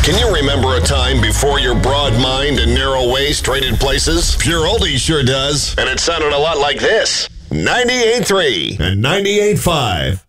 Can you remember a time before your broad mind and narrow waist traded places? Pure Oldie sure does. And it sounded a lot like this. 98.3 and 98.5.